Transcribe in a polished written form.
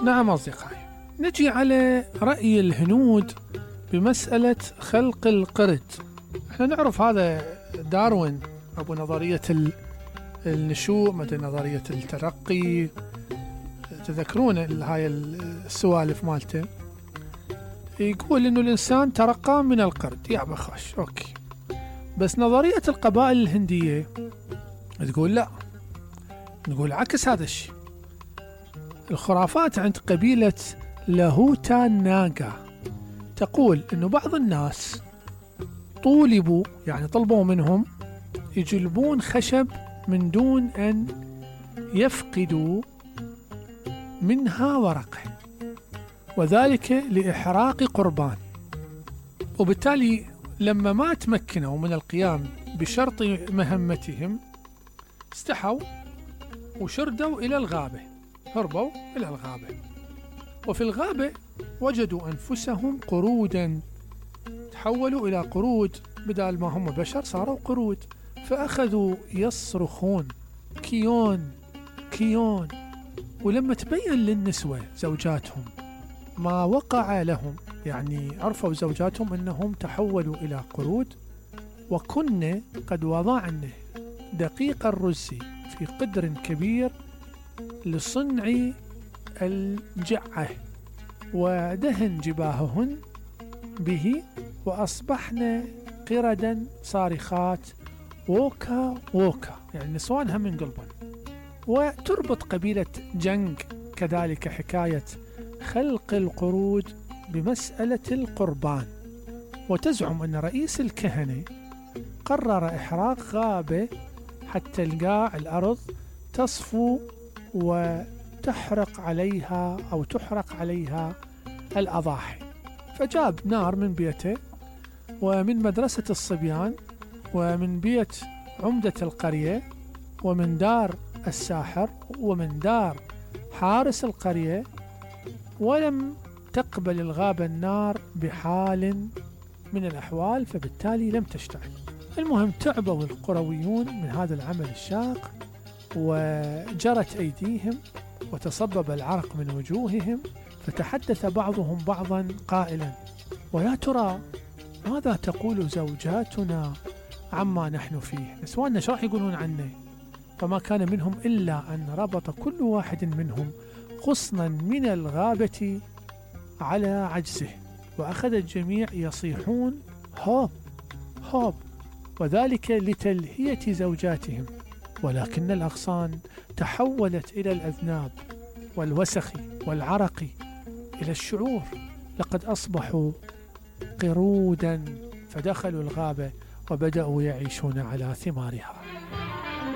نعم أصدقائي، نجي على رأي الهنود بمسألة خلق القرد. احنا نعرف هذا داروين أبو نظرية النشوء، مثل نظرية الترقي، تذكرون هاي السوالف مالته. يقول إنه الإنسان ترقى من القرد. يا بخش أوكي، بس نظرية القبائل الهندية تقول لا، نقول عكس هذا الشيء. الخرافات عند قبيلة لاهوتا ناغا تقول إنه بعض الناس طولبوا، يعني طلبوا منهم يجلبون خشب من دون أن يفقدوا منها ورقه، وذلك لإحراق قربان. وبالتالي لما ما تمكنوا من القيام بشرط مهمتهم استحوا وشردوا إلى الغابة، هربوا إلى الغابة. وفي الغابة وجدوا أنفسهم قرودا، تحولوا إلى قرود، بدل ما هم بشر صاروا قرود. فأخذوا يصرخون كيون كيون. ولما تبين للنسوة زوجاتهم ما وقع لهم، يعني عرفوا زوجاتهم أنهم تحولوا إلى قرود، وكن قد وضعن دقيق الرز في قدر كبير لصنع الجعة ودهن جباههن به، وأصبحن قردا صارخات ووكا ووكا، يعني نسوانها من قلبن. وتربط قبيلة جنج كذلك حكاية خلق القرود بمسألة القربان، وتزعم أن رئيس الكهنة قرر إحراق غابة حتى القاع الأرض تصفو وتحرق عليها أو تحرق عليها الأضاحي. فجاب نار من بيته ومن مدرسة الصبيان ومن بيت عمدة القرية ومن دار الساحر ومن دار حارس القرية، ولم تقبل الغابة النار بحال من الأحوال، فبالتالي لم تشتعل. المهم تعبوا القرويون من هذا العمل الشاق، وجرت أيديهم وتصبب العرق من وجوههم، فتحدث بعضهم بعضا قائلا: ويا ترى ماذا تقول زوجاتنا عما نحن فيه؟ نسواننا شو راح يقولون عنا؟ فما كان منهم إلا أن ربط كل واحد منهم غصنا من الغابة على عجزه، وأخذ الجميع يصيحون هوب هوب، وذلك لتلهية زوجاتهم. ولكن الأغصان تحولت إلى الأذناب والوسخ والعرق إلى الشعور، لقد أصبحوا قرودا، فدخلوا الغابة وبدأوا يعيشون على ثمارها.